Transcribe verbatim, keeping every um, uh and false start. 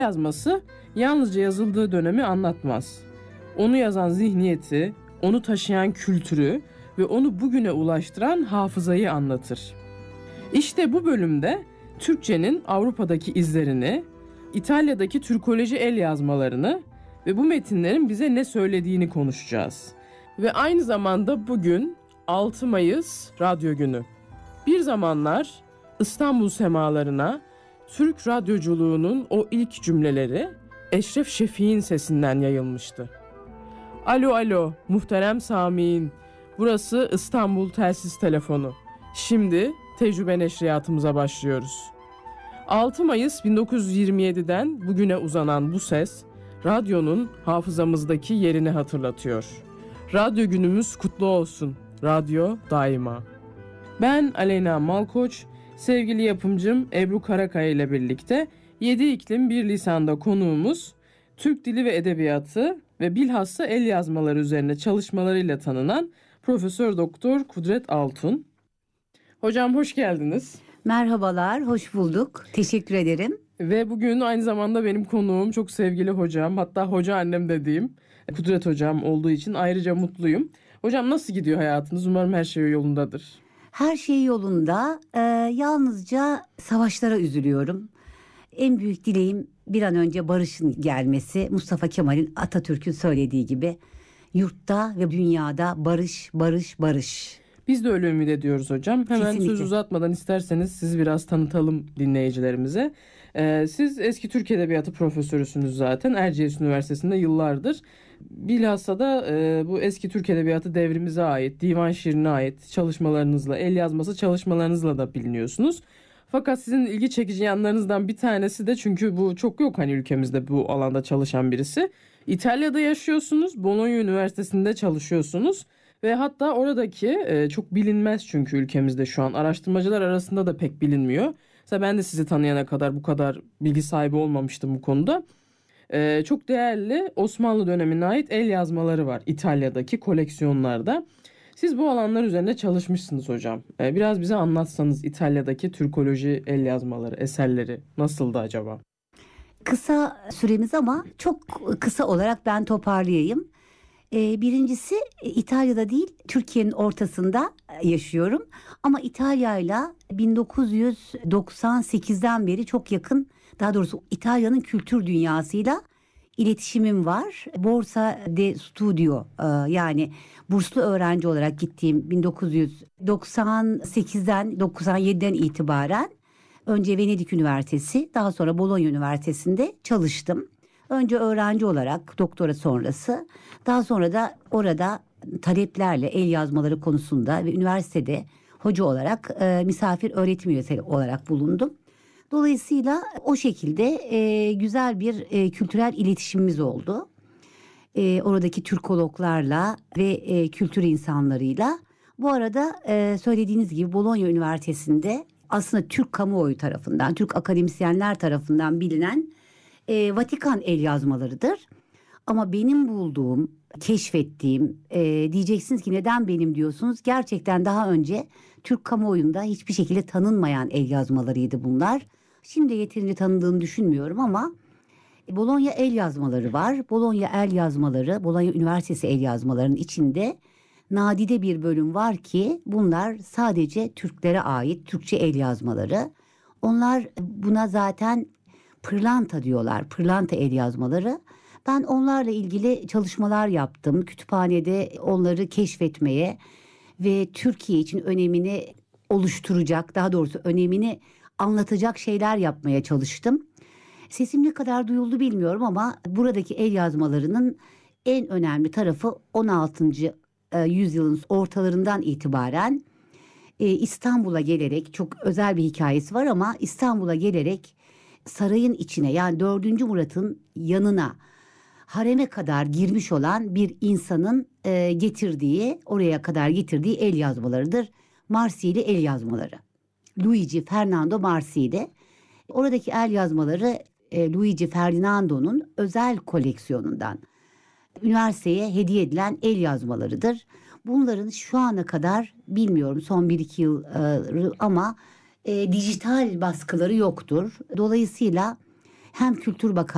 Yazması yalnızca yazıldığı dönemi anlatmaz. Onu yazan zihniyeti, onu taşıyan kültürü ve onu bugüne ulaştıran hafızayı anlatır. İşte bu bölümde Türkçenin Avrupa'daki izlerini, İtalya'daki Türkoloji el yazmalarını ve bu metinlerin bize ne söylediğini konuşacağız. Ve aynı zamanda bugün altı Mayıs Radyo Günü. Bir zamanlar İstanbul semalarına Türk radyoculuğunun o ilk cümleleri Eşref Şefik'in sesinden yayılmıştı. Alo alo muhterem Sami'in, burası İstanbul Telsiz Telefonu. Şimdi tecrübe neşriyatımıza başlıyoruz. altı Mayıs bin dokuz yüz yirmi yedi'den bugüne uzanan bu ses, radyonun hafızamızdaki yerini hatırlatıyor. Radyo günümüz kutlu olsun. Radyo daima. Ben Aleyna Malkoç, sevgili yapımcım Ebru Karakaya ile birlikte Yedi İklim Bir Lisan'da konuğumuz, Türk Dili ve Edebiyatı ve bilhassa el yazmaları üzerine çalışmalarıyla tanınan Profesör Doktor Kudret Altun. Hocam hoş geldiniz. Merhabalar, hoş bulduk. Teşekkür ederim. Ve bugün aynı zamanda benim konuğum çok sevgili hocam, hatta hoca annem dediğim Kudret hocam olduğu için ayrıca mutluyum. Hocam nasıl gidiyor hayatınız? Umarım her şey yolundadır. Her şey yolunda. Ee, yalnızca savaşlara üzülüyorum. En büyük dileğim bir an önce barışın gelmesi. Mustafa Kemal'in, Atatürk'ün söylediği gibi yurtta ve dünyada barış, barış, barış. Biz de öyle ümit ediyoruz hocam. Hemen Kesinlikle. söz uzatmadan isterseniz sizi biraz tanıtalım dinleyicilerimize. Ee, siz eski Türk Edebiyatı profesörüsünüz zaten. Erciyes Üniversitesi'nde yıllardır. Bilhassa da e, bu eski Türk Edebiyatı devrimize ait, divan şiirine ait çalışmalarınızla, el yazması çalışmalarınızla da biliniyorsunuz. Fakat sizin ilgi çekici yanlarınızdan bir tanesi de, çünkü bu çok yok hani ülkemizde bu alanda çalışan birisi. İtalya'da yaşıyorsunuz, Bologna Üniversitesi'nde çalışıyorsunuz. Ve hatta oradaki e, çok bilinmez, çünkü ülkemizde şu an araştırmacılar arasında da pek bilinmiyor. Mesela ben de sizi tanıyana kadar bu kadar bilgi sahibi olmamıştım bu konuda. E, çok değerli Osmanlı dönemine ait el yazmaları var İtalya'daki koleksiyonlarda. Siz bu alanlar üzerinde çalışmışsınız hocam. E, biraz bize anlatsanız İtalya'daki Türkoloji el yazmaları, eserleri nasıldı acaba? Kısa süremiz ama çok kısa olarak ben toparlayayım. Ee, birincisi İtalya'da değil, Türkiye'nin ortasında yaşıyorum. Ama İtalya'yla bin dokuz yüz doksan sekiz'den beri çok yakın, daha doğrusu İtalya'nın kültür dünyasıyla iletişimim var. Borsa de Studio, yani burslu öğrenci olarak gittiğim bin dokuz yüz doksan sekiz'den doksan yedi'den itibaren önce Venedik Üniversitesi, daha sonra Bologna Üniversitesi'nde çalıştım. Önce öğrenci olarak, doktora sonrası, daha sonra da orada taleplerle el yazmaları konusunda ve üniversitede hoca olarak e, misafir öğretim üyesi olarak bulundum. Dolayısıyla o şekilde e, güzel bir e, kültürel iletişimimiz oldu. E, oradaki Türkologlarla ve e, kültür insanlarıyla. Bu arada e, söylediğiniz gibi Bologna Üniversitesi'nde aslında Türk kamuoyu tarafından, Türk akademisyenler tarafından bilinen E, Vatikan el yazmalarıdır. Ama benim bulduğum, keşfettiğim, e, diyeceksiniz ki neden benim diyorsunuz. Gerçekten daha önce Türk kamuoyunda hiçbir şekilde tanınmayan el yazmalarıydı bunlar. Şimdi yeterince tanındığını düşünmüyorum ama Bologna el yazmaları var. Bologna el yazmaları, Bologna Üniversitesi el yazmalarının içinde nadide bir bölüm var ki bunlar sadece Türklere ait Türkçe el yazmaları. Onlar buna zaten pırlanta diyorlar. Pırlanta el yazmaları. Ben onlarla ilgili çalışmalar yaptım. Kütüphanede onları keşfetmeye ve Türkiye için önemini oluşturacak, daha doğrusu önemini anlatacak şeyler yapmaya çalıştım. Sesim ne kadar duyuldu bilmiyorum ama buradaki el yazmalarının en önemli tarafı on altıncı yüzyılın ortalarından itibaren İstanbul'a gelerek, çok özel bir hikayesi var ama İstanbul'a gelerek sarayın içine, yani dördüncü Murat'ın yanına, hareme kadar girmiş olan bir insanın e, getirdiği, oraya kadar getirdiği el yazmalarıdır. Marsili el yazmaları. Luigi Ferdinando Marsili. Oradaki el yazmaları e, Luigi Ferdinando'nun özel koleksiyonundan üniversiteye hediye edilen el yazmalarıdır. Bunların şu ana kadar bilmiyorum son bir iki yıl e, ama e, dijital baskıları yoktur. Dolayısıyla hem Kültür Bakanlığı